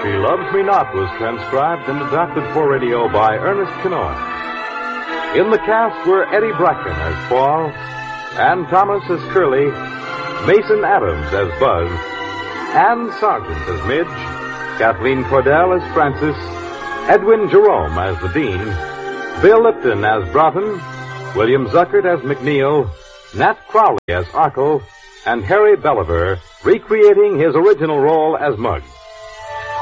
She Loves Me Not was transcribed and adapted for radio by Ernest Kinoy. In the cast were Eddie Bracken as Paul, Ann Thomas as Curly, Mason Adams as Buzz, Ann Sargent as Midge, Kathleen Cordell as Frances, Edwin Jerome as the Dean, Bill Lipton as Broughton, William Zuckert as McNeil, Nat Crowley as Arkle, and Harry Belliver recreating his original role as Muggs.